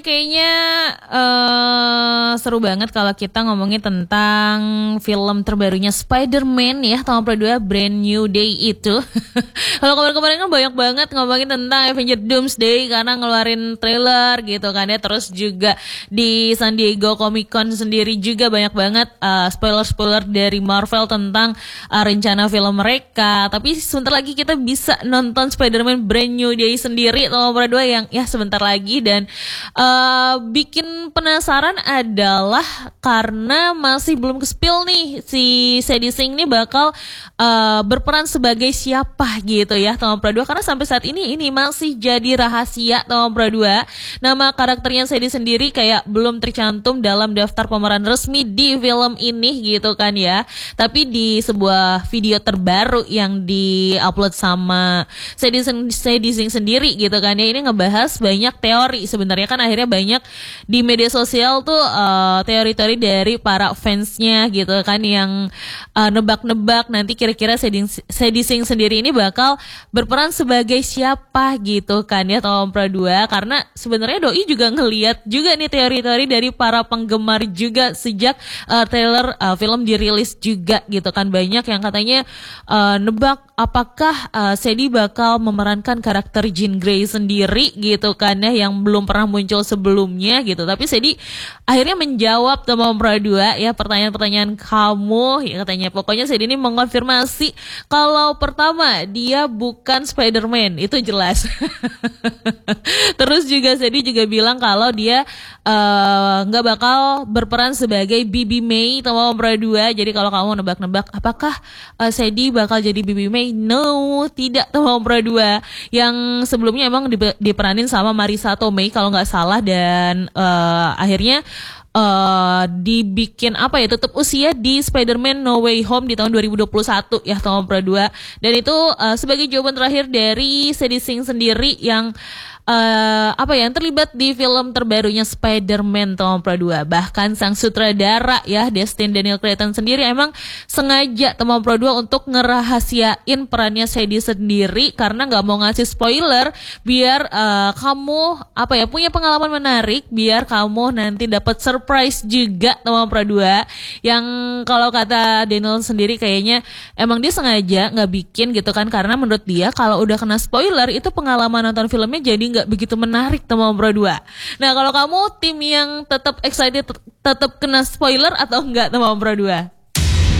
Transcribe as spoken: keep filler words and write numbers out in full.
ini kayaknya uh, seru banget kalau kita ngomongin tentang film terbarunya Spider-Man ya, tahun kedua Brand New Day itu. Kalau kemarin-kemarin kan banyak banget ngomongin tentang Avengers Doomsday karena ngeluarin trailer gitu kan ya. Terus juga di San Diego Comic Con sendiri juga banyak banget uh, spoiler-spoiler dari Marvel tentang uh, rencana film mereka. Tapi sebentar lagi kita bisa nonton Spider-Man Brand New Day sendiri tahun kedua yang ya sebentar lagi. Dan uh, bikin penasaran adalah karena masih belum ke-spill nih si Sadie Sink ini bakal uh, berperan sebagai siapa gitu ya tahun kedua, karena sampai saat ini ini masih jadi rahasia tahun kedua. Nama karakternya Sadie sendiri kayak belum tercantum dalam daftar pemeran resmi di film ini gitu kan ya. Tapi di sebuah video terbaru yang di-upload sama Sadie Sink sendiri gitu kan ya, ini ngebahas banyak teori. Sebenarnya kan akhirnya banyak di media sosial tuh uh, teori-teori dari para fansnya gitu kan yang uh, nebak-nebak nanti kira-kira Sadie Sink sendiri ini bakal berperan sebagai siapa gitu kan ya tahun kedua. Karena sebenarnya Doi juga ngeliat juga nih teori-teori dari para penggemar juga sejak uh, trailer uh, film dirilis juga gitu kan. Banyak yang katanya uh, nebak apakah uh, Sadie bakal memerankan karakter Jean Grey sendiri gitu kan ya, yang belum pernah muncul sebelumnya gitu. Tapi Sadie akhirnya menjawab sama Pradua ya pertanyaan-pertanyaan kamu ya, katanya pokoknya Sadie ini mengonfirmasi kalau pertama dia bukan Spider-Man, itu jelas. Terus juga Sadie juga bilang kalau dia nggak uh, bakal berperan sebagai Bibi May sama Pradua. Jadi kalau kamu nebak-nebak apakah uh, Sadie bakal jadi Bibi May, no, tidak sama Pradua. Yang sebelumnya emang di- diperanin sama Marisa Tomei kalau nggak salah. Dan uh, akhirnya uh, dibikin apa ya, tutup usia di Spider-Man No Way Home di tahun dua ribu dua puluh satu ya tahun kedua. Dan itu uh, sebagai jawaban terakhir dari Sadie Sink sendiri yang Uh, apa ya yang terlibat di film terbarunya Spider-Man tahun kedua. Bahkan sang sutradara ya Destin Daniel Cretton sendiri emang sengaja tahun kedua untuk ngerahasiain perannya Sadie sendiri karena nggak mau ngasih spoiler biar uh, kamu apa ya punya pengalaman menarik, biar kamu nanti dapat surprise juga tahun kedua. Yang kalau kata Daniel sendiri kayaknya emang dia sengaja nggak bikin gitu kan, karena menurut dia kalau udah kena spoiler itu pengalaman nonton filmnya jadi nggak begitu menarik teman berdua. Nah kalau kamu tim yang tetap excited tetap kena spoiler atau enggak teman berdua?